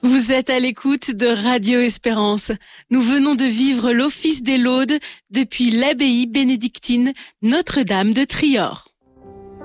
Vous êtes à l'écoute de Radio Espérance. Nous venons de vivre l'office des laudes depuis l'abbaye bénédictine Notre-Dame de Trior.